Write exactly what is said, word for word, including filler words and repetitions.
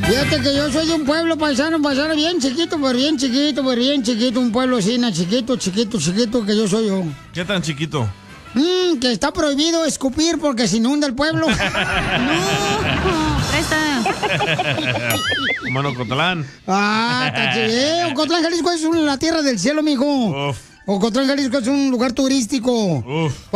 Fíjate que yo soy de un pueblo paisano, paisano bien chiquito, pues bien chiquito, pues bien chiquito, un pueblo así, na, chiquito, chiquito, chiquito, que yo soy yo. ¿Qué tan chiquito? Mmm, que está prohibido escupir porque se inunda el pueblo. No, presta. Como Ocotlán. Ah, está chido. Ocotlán, Jalisco es un- la tierra del cielo, mijo. Ocotlán, Jalisco es un lugar turístico. Uf.